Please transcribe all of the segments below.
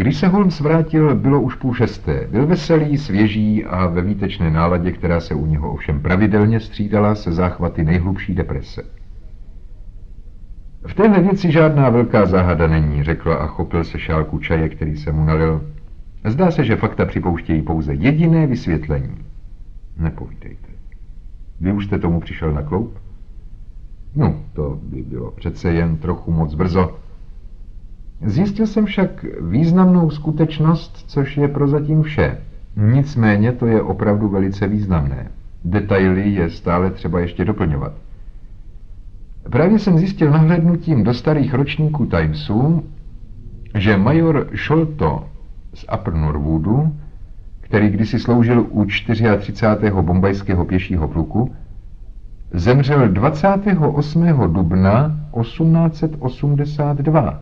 Když se Holmes vrátil, bylo už 5:30. Byl veselý, svěží a ve výtečné náladě, která se u něho ovšem pravidelně střídala se záchvaty nejhlubší deprese. V téhle věci žádná velká záhada není, řekl a chopil se šálku čaje, který se mu nalil. Zdá se, že fakta připouštějí pouze jediné vysvětlení. Nepovídejte. Vy už jste tomu přišel na kloup? No, to by bylo přece jen trochu moc brzo. Zjistil jsem však významnou skutečnost, což je prozatím vše. Nicméně to je opravdu velice významné. Detaily je stále třeba ještě doplňovat. Právě jsem zjistil nahlédnutím do starých ročníků Timesu, že major Sholto z Upper Norwoodu, který kdysi sloužil u 34. bombajského pěšího pluku, zemřel 28. dubna 1882.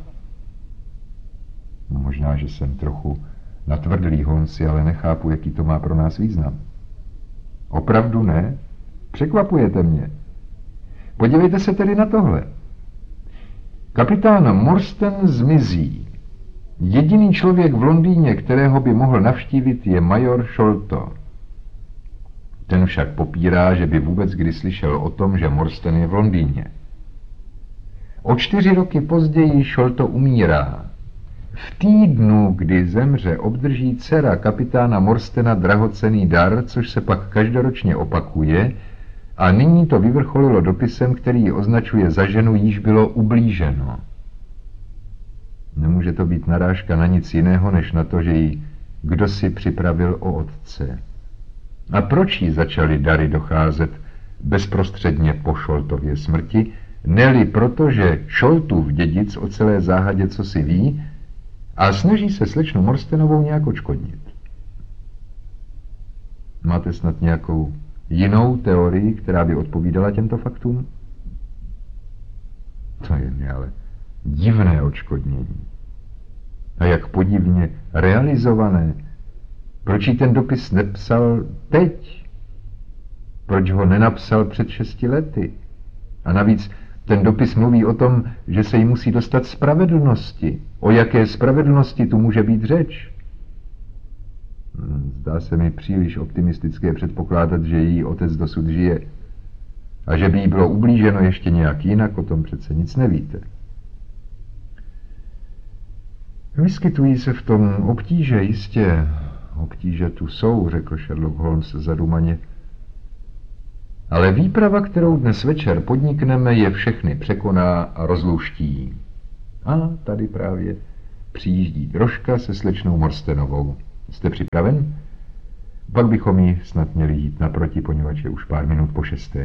Možná, že jsem trochu natvrdlý, Holmesi, ale nechápu, jaký to má pro nás význam. Opravdu ne? Překvapujete mě. Podívejte se tedy na tohle. Kapitán Morstan zmizí. Jediný člověk v Londýně, kterého by mohl navštívit, je major Sholto. Ten však popírá, že by vůbec kdy slyšel o tom, že Morstan je v Londýně. O 4 roky později Sholto umírá. V týdnu, kdy zemře, obdrží dcera kapitána Morstena drahocenný dar, což se pak každoročně opakuje, a nyní to vyvrcholilo dopisem, který ji označuje za ženu, jíž bylo ublíženo. Nemůže to být narážka na nic jiného, než na to, že ji kdosi připravil o otce. A proč jí začaly dary docházet bezprostředně po Sholtově smrti? Neli proto, že Sholtův dědic o celé záhadě cosi ví a snaží se slečnu Morstenovou nějak odškodnit. Máte snad nějakou jinou teorii, která by odpovídala těmto faktům? To je mi ale divné odškodnění. A jak podivně realizované. Proč jí ten dopis nepsal teď? Proč ho nenapsal před 6 lety? A navíc ten dopis mluví o tom, že se jí musí dostat spravedlnosti. O jaké spravedlnosti tu může být řeč? Zdá se mi příliš optimistické předpokládat, že její otec dosud žije. A že by jí bylo ublíženo ještě nějak jinak, o tom přece nic nevíte. Vyskytují se v tom obtíže, jistě. Obtíže tu jsou, řekl Sherlock Holmes zadumaně. Ale výprava, kterou dnes večer podnikneme, je všechny překoná a rozluští. A tady právě přijíždí drožka se slečnou Morstenovou. Jste připraven? Pak bychom ji snad měli jít naproti, poněvadž je už pár minut po 6.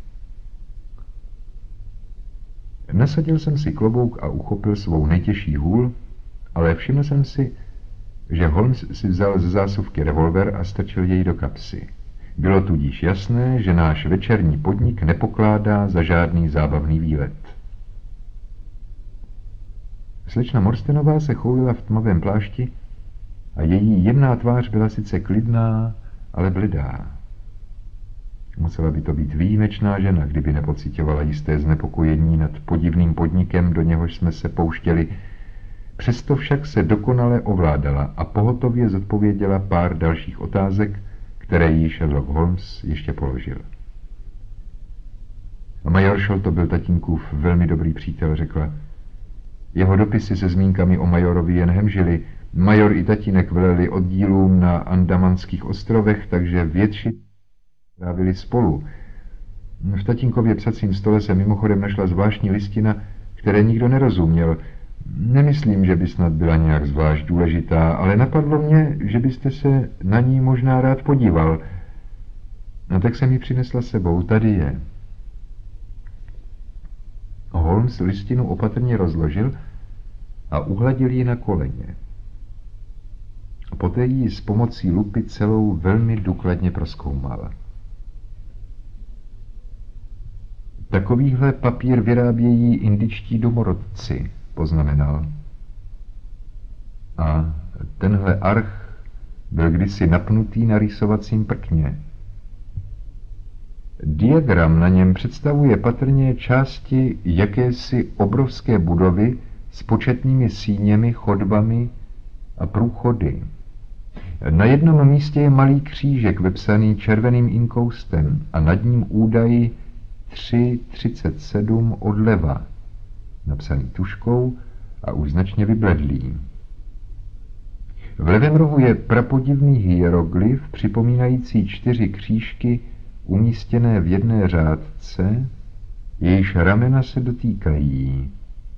Nasadil jsem si klobouk a uchopil svou nejtěžší hůl, ale všiml jsem si, že Holmes si vzal ze zásuvky revolver a strčil jej do kapsy. Bylo tudíž jasné, že náš večerní podnik nepokládá za žádný zábavný výlet. Slečna Morstenová se choulila v tmavém plášti a její jemná tvář byla sice klidná, ale bledá. Musela by to být výjimečná žena, kdyby nepocitovala jisté znepokojení nad podivným podnikem, do něhož jsme se pouštěli. Přesto však se dokonale ovládala a pohotově zodpověděla pár dalších otázek, které jí Sherlock Holmes ještě položil. A major Sholto byl tatínkův velmi dobrý přítel, řekla. Jeho dopisy se zmínkami o majorovi jen hemžili. Major i tatínek veleli oddílům na Andamanských ostrovech, takže větši trávili spolu. V tatínkově psacím stole se mimochodem našla zvláštní listina, které nikdo nerozuměl. Nemyslím, že by snad byla nějak zvlášť důležitá, ale napadlo mě, že byste se na ní možná rád podíval. No tak jsem ji přinesla sebou, tady je. Holmes listinu opatrně rozložil a uhladil ji na koleně. Poté ji s pomocí lupy celou velmi důkladně prozkoumal. Takovýhle papír vyrábějí indičtí domorodci, poznamenal. A tenhle arch byl kdysi napnutý na rýsovacím prkně. Diagram na něm představuje patrně části jakési obrovské budovy s početnými síněmi, chodbami a průchody. Na jednom místě je malý křížek vepsaný červeným inkoustem a nad ním údaj 3:37 odleva, napsaný tužkou a už značně vybledlý. V levém rohu je prapodivný hieroglyf připomínající 4 křížky umístěné v jedné řádce, jejíž ramena se dotýkají.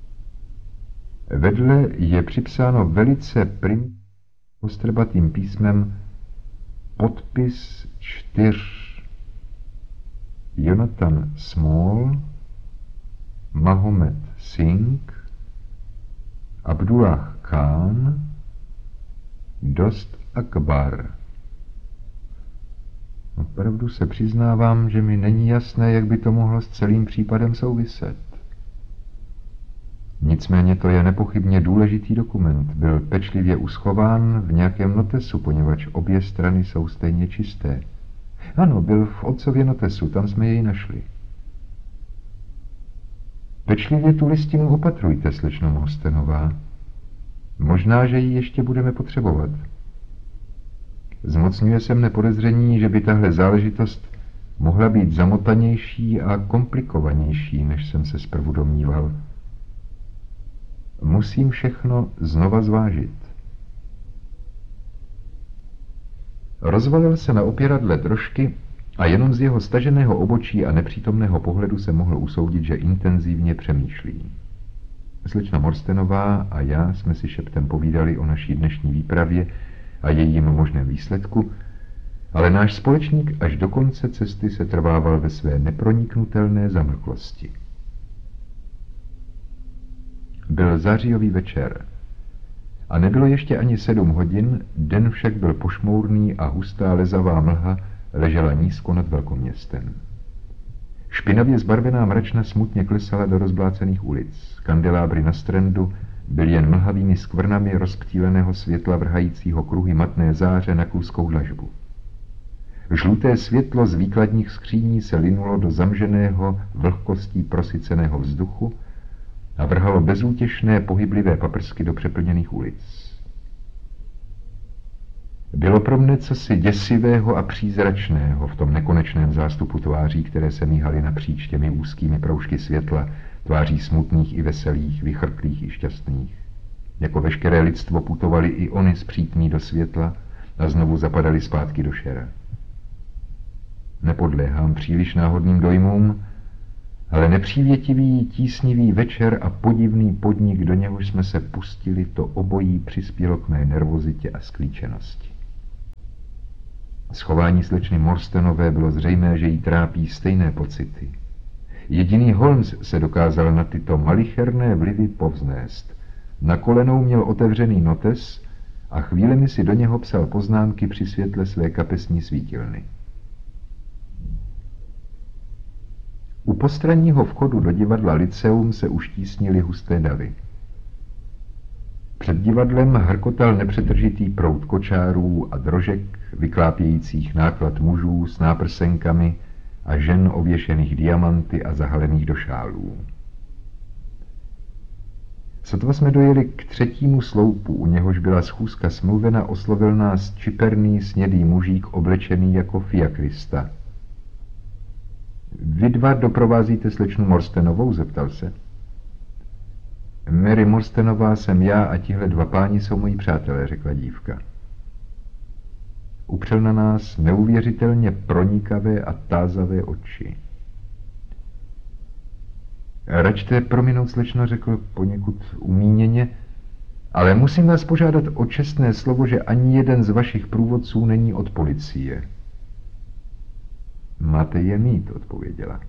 Vedle je připsáno velice ostrbatým písmem podpis 4. Jonathan Small, Mahomet Singh, Abdullah Khan, Dost Akbar. Opravdu se přiznávám, že mi není jasné, jak by to mohlo s celým případem souviset. Nicméně to je nepochybně důležitý dokument. Byl pečlivě uschován v nějakém notesu, poněvadž obě strany jsou stejně čisté. Ano, byl v otcově notesu, tam jsme jej našli. Pečlivě tu listinu opatrujte, slečno Morstenová. Možná, že ji ještě budeme potřebovat. Zmocňuje se mne podezření, že by tahle záležitost mohla být zamotanější a komplikovanější, než jsem se zprvu domníval. Musím všechno znova zvážit. Rozvalil se na opěradle trošky a jenom z jeho staženého obočí a nepřítomného pohledu se mohl usoudit, že intenzivně přemýšlí. Slečna Morstenová a já jsme si šeptem povídali o naší dnešní výpravě a jejím možném výsledku, ale náš společník až do konce cesty se trvával ve své neproniknutelné zamlklosti. Byl zářijový večer a nebylo ještě ani 7 hodin, den však byl pošmourný a hustá lezavá mlha ležela nízko nad velkoměstem. Špinavě zbarvená mračna smutně klesala do rozblácených ulic. Kandelábry na Strandu byly jen mlhavými skvrnami rozptýleného světla vrhajícího kruhy matné záře na kluskou dlažbu. Žluté světlo z výkladních skříní se linulo do zamženého vlhkostí prosyceného vzduchu a vrhalo bezútěšné pohyblivé paprsky do přeplněných ulic. Bylo pro mne cosi děsivého a přízračného v tom nekonečném zástupu tváří, které se míhaly napříč těmi úzkými proužky světla, tváří smutných i veselých, vychrtlých i šťastných. Jako veškeré lidstvo putovali i oni zpřítní do světla a znovu zapadali zpátky do šera. Nepodléhám příliš náhodným dojmům, ale nepřívětivý, tísnivý večer a podivný podnik, do něhož jsme se pustili, to obojí přispělo k mé nervozitě a sklíčenosti. Schování slečny Morstenové bylo zřejmé, že jí trápí stejné pocity. Jediný Holmes se dokázal na tyto malicherné vlivy povznést. Na kolenou měl otevřený notes a chvílemi si do něho psal poznámky při světle své kapesní svítilny. U postranního vchodu do divadla Lyceum se už tísnily husté davy. Před divadlem hrkotal nepřetržitý proud kočárů a drožek, vyklápějících náklad mužů s náprsenkami a žen ověšených diamanty a zahalených do šálů. Sotva jsme dojeli k 3. sloupu, u něhož byla schůzka smluvena, oslovil nás čiperný snědý mužík oblečený jako fiakrista. Vy dva doprovázíte slečnu Morstenovou, zeptal se. Mary Morstenová jsem já a tihle 2 páni jsou moji přátelé, řekla dívka. Upřel na nás neuvěřitelně pronikavé a tázavé oči. Račte prominout, slečno, řekl poněkud umíněně, ale musím vás požádat o čestné slovo, že ani jeden z vašich průvodců není od policie. Máte je mít, odpověděla.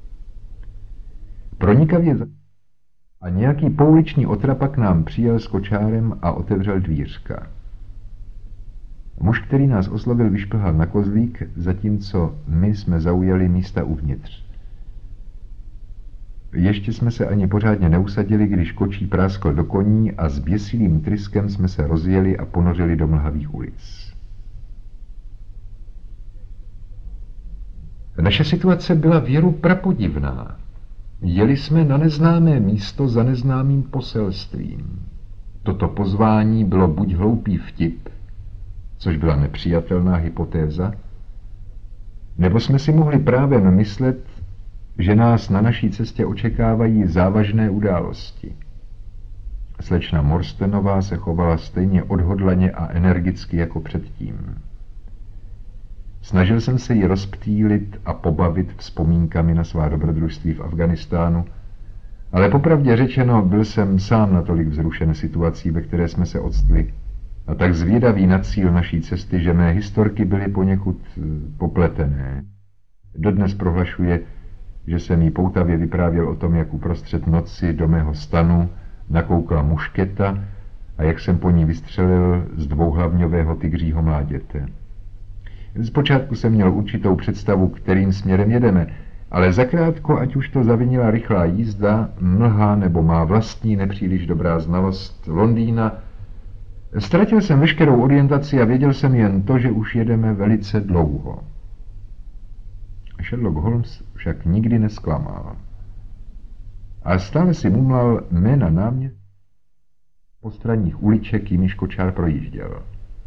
Pronikavě a nějaký pouliční otrapak nám přijel s kočárem a otevřel dvířka. Muž, který nás oslovil, vyšplhal na kozlík, zatímco my jsme zaujali místa uvnitř. Ještě jsme se ani pořádně neusadili, když kočí práskl do koní a s běsilým tryskem jsme se rozjeli a ponořili do mlhavých ulic. Naše situace byla věru prapodivná. Jeli jsme na neznámé místo za neznámým poselstvím. Toto pozvání bylo buď hloupý vtip, což byla nepřijatelná hypotéza, nebo jsme si mohli právem myslet, že nás na naší cestě očekávají závažné události. Slečna Morstenová se chovala stejně odhodlaně a energicky jako předtím. Snažil jsem se jí rozptýlit a pobavit vzpomínkami na svá dobrodružství v Afghánistánu, ale popravdě řečeno byl jsem sám natolik vzrušen situací, ve které jsme se odstli, a tak zvědavý na cíl naší cesty, že mé historky byly poněkud popletené. Dodnes prohlašuje, že jsem jí poutavě vyprávěl o tom, jak uprostřed noci do mého stanu nakoukla mušketa a jak jsem po ní vystřelil z dvouhlavňového tygřího mláděte. Zpočátku jsem měl určitou představu, kterým směrem jedeme, ale zakrátko, ať už to zavinila rychlá jízda, mlha nebo má vlastní nepříliš dobrá znalost Londýna, ztratil jsem veškerou orientaci a věděl jsem jen to, že už jedeme velice dlouho. Sherlock Holmes však nikdy nesklamal. A stále si mumlal jména náměstí postranních uliček, jimiž kočár projížděl.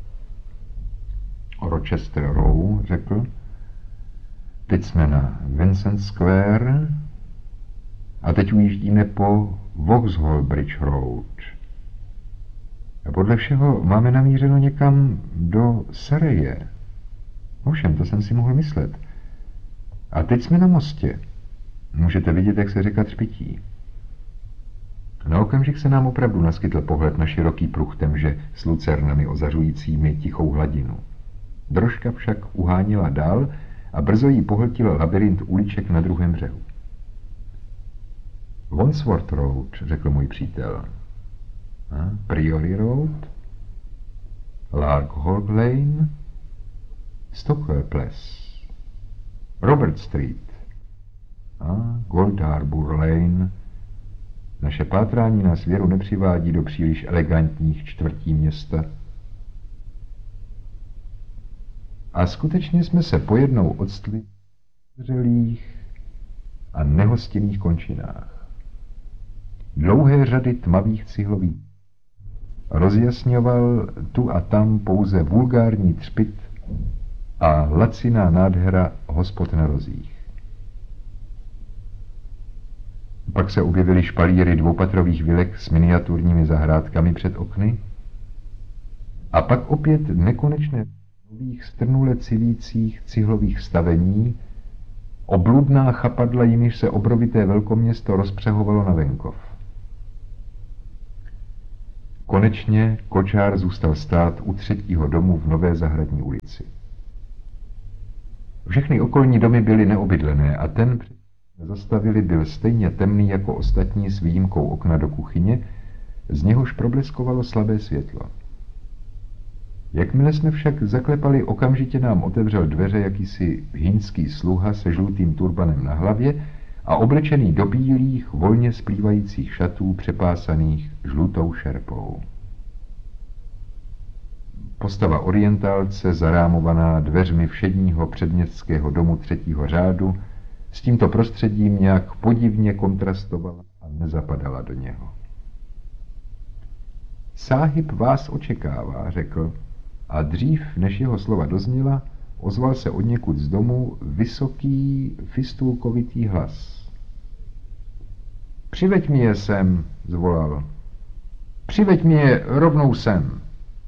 Rochester Row, řekl. Teď jsme na Vincent Square a teď ujíždíme po Vauxhall Bridge Road. A podle všeho máme namířeno někam do Saraje. Ovšem, to jsem si mohl myslet. A teď jsme na mostě. Můžete vidět, jak se řeka třpití. Na okamžik se nám opravdu naskytl pohled na široký pruh temže s lucernami ozařujícími tichou hladinu. Drožka však uháněla dál a brzo jí pohltil labyrint uliček na druhém břehu. Wandsworth Road, řekl můj přítel. Priory Road, Larkhall Lane, Stockwell Place, Robert Street a Gold Harbour Lane. Naše pátrání nás věru nepřivádí do příliš elegantních čtvrtí města. A skutečně jsme se pojednou odstli v zřelých a nehostinných končinách. Dlouhé řady tmavých cihlových rozjasňoval tu a tam pouze vulgární třpyt a laciná nádhera hospod na rozích. Pak se objevily špalíry dvoupatrových vilek s miniaturními zahrádkami před okny a pak opět nekonečné nových strnule civících cihlových stavení, obludná chapadla, jimiž se obrovité velkoměsto rozpřehovalo na venkov. Konečně kočár zůstal stát u třetího domu v Nové zahradní ulici. Všechny okolní domy byly neobydlené a ten, zastavili, byl stejně temný jako ostatní s výjimkou okna do kuchyně, z něhož probleskovalo slabé světlo. Jakmile jsme však zaklepali, okamžitě nám otevřel dveře jakýsi hýnský sluha se žlutým turbanem na hlavě a oblečený do bílých, volně splývajících šatů přepásaných žlutou šerpou. Postava orientálce, zarámovaná dveřmi všedního předměstského domu třetího řádu, s tímto prostředím nějak podivně kontrastovala a nezapadala do něho. Sáhib vás očekává, řekl, a dřív, než jeho slova dozněla, ozval se odněkud z domu vysoký, fistulkovitý hlas. Přiveď mi je sem, zvolal. Přiveď mi je rovnou sem.